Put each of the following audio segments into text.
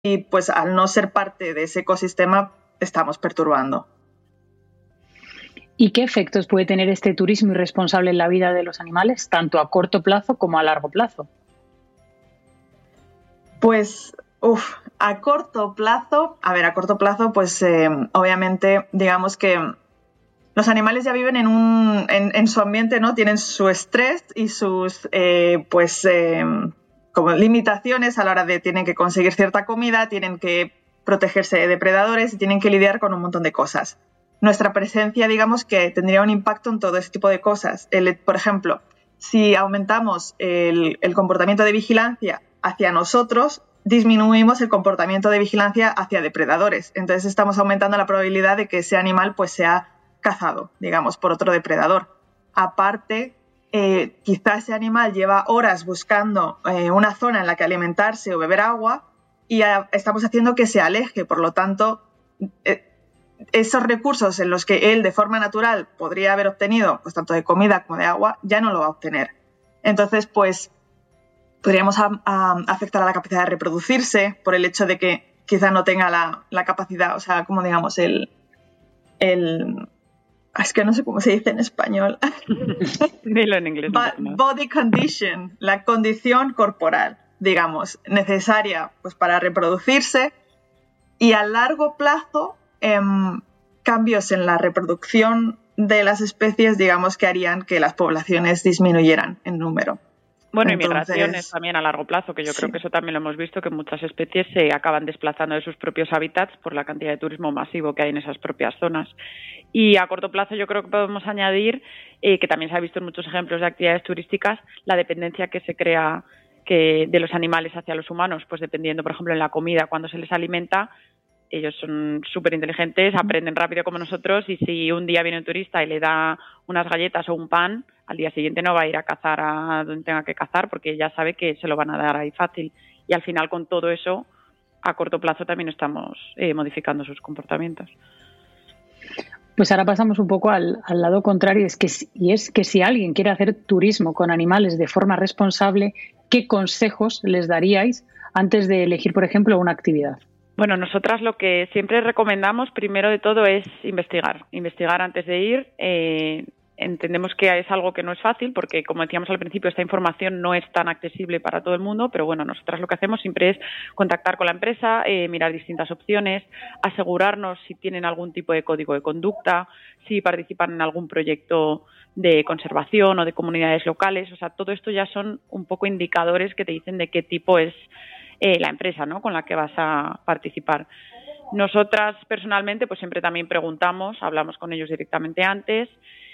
y pues al no ser parte de ese ecosistema estamos perturbando. ¿Y qué efectos puede tener este turismo irresponsable en la vida de los animales, tanto a corto plazo como a largo plazo? Pues, a corto plazo, pues obviamente, digamos que los animales ya viven en su ambiente, ¿no? Tienen su estrés y sus, como limitaciones a la hora de tienen que conseguir cierta comida, tienen que protegerse de depredadores y tienen que lidiar con un montón de cosas. Nuestra presencia, digamos que tendría un impacto en todo ese tipo de cosas. Por ejemplo, si aumentamos el comportamiento de vigilancia hacia nosotros, disminuimos el comportamiento de vigilancia hacia depredadores. Entonces estamos aumentando la probabilidad de que ese animal pues sea cazado, digamos, por otro depredador. Aparte, quizás ese animal lleva horas buscando una zona en la que alimentarse o beber agua y estamos haciendo que se aleje. Por lo tanto, esos recursos en los que él de forma natural podría haber obtenido pues tanto de comida como de agua, ya no lo va a obtener. Entonces, pues podríamos afectar a la capacidad de reproducirse por el hecho de que quizá no tenga la capacidad, o sea, como digamos es que no sé cómo se dice en español. Dilo en inglés. Body condition, la condición corporal, digamos, necesaria pues para reproducirse, y a largo plazo cambios en la reproducción de las especies, digamos, que harían que las poblaciones disminuyeran en número. Bueno, y migraciones también a largo plazo, que yo creo que eso también lo hemos visto, que muchas especies se acaban desplazando de sus propios hábitats por la cantidad de turismo masivo que hay en esas propias zonas. Y a corto plazo yo creo que podemos añadir, que también se ha visto en muchos ejemplos de actividades turísticas, la dependencia que se crea de los animales hacia los humanos, pues dependiendo, por ejemplo, en la comida, cuando se les alimenta, ellos son súper inteligentes, aprenden rápido como nosotros, y si un día viene un turista y le da unas galletas o un pan, al día siguiente no va a ir a cazar a donde tenga que cazar porque ya sabe que se lo van a dar ahí fácil. Y al final, con todo eso, a corto plazo también estamos modificando sus comportamientos. Pues ahora pasamos un poco al lado contrario, es que si alguien quiere hacer turismo con animales de forma responsable, ¿qué consejos les daríais antes de elegir, por ejemplo, una actividad? Bueno, nosotras lo que siempre recomendamos, primero de todo, es investigar antes de ir. Entendemos que es algo que no es fácil porque, como decíamos al principio, esta información no es tan accesible para todo el mundo, pero bueno, nosotras lo que hacemos siempre es contactar con la empresa, mirar distintas opciones, asegurarnos si tienen algún tipo de código de conducta, si participan en algún proyecto de conservación o de comunidades locales. O sea, todo esto ya son un poco indicadores que te dicen de qué tipo es la empresa, ¿no?, con la que vas a participar. Nosotras personalmente pues siempre también preguntamos, hablamos con ellos directamente antes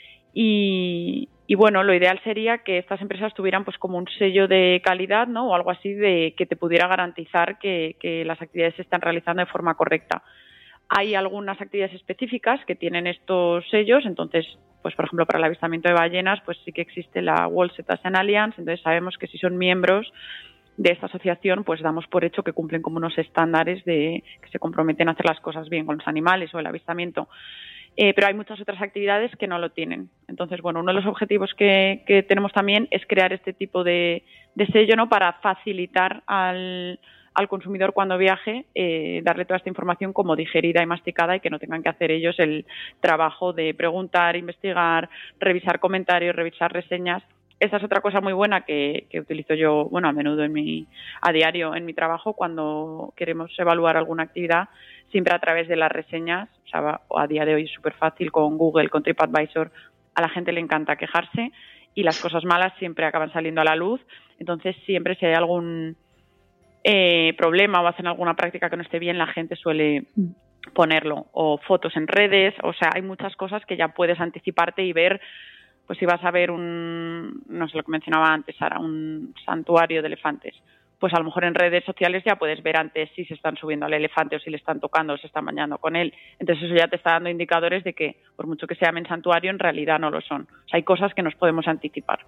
y bueno, lo ideal sería que estas empresas tuvieran pues como un sello de calidad, ¿no?, o algo así de que te pudiera garantizar que las actividades se están realizando de forma correcta. Hay algunas actividades específicas que tienen estos sellos, entonces pues por ejemplo para el avistamiento de ballenas pues sí que existe la World Cetacean Alliance, entonces sabemos que si son miembros de esta asociación, pues damos por hecho que cumplen como unos estándares que se comprometen a hacer las cosas bien con los animales o el avistamiento. Pero hay muchas otras actividades que no lo tienen. Entonces, bueno, uno de los objetivos que tenemos también es crear este tipo de sello, ¿no?, para facilitar al consumidor cuando viaje, darle toda esta información como digerida y masticada y que no tengan que hacer ellos el trabajo de preguntar, investigar, revisar comentarios, revisar reseñas. Esta es otra cosa muy buena que utilizo yo, bueno, a menudo a diario en mi trabajo cuando queremos evaluar alguna actividad, siempre a través de las reseñas. O sea, a día de hoy es súper fácil con Google, con TripAdvisor. A la gente le encanta quejarse y las cosas malas siempre acaban saliendo a la luz. Entonces, siempre si hay algún problema o hacen alguna práctica que no esté bien, la gente suele ponerlo. O fotos en redes, o sea, hay muchas cosas que ya puedes anticiparte y ver. Pues si vas a ver no sé lo que mencionaba antes, Sara, un santuario de elefantes, pues a lo mejor en redes sociales ya puedes ver antes si se están subiendo al elefante o si le están tocando o se están bañando con él. Entonces eso ya te está dando indicadores de que, por mucho que se llamen santuario, en realidad no lo son. O sea, hay cosas que nos podemos anticipar.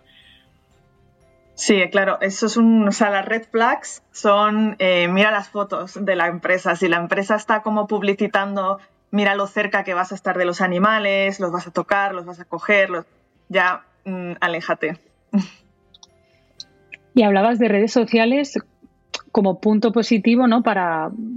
Sí, claro, las red flags son, mira las fotos de la empresa. Si la empresa está como publicitando, mira lo cerca que vas a estar de los animales, los vas a tocar, los vas a coger, ya aléjate. Y hablabas de redes sociales como punto positivo, ¿no?, para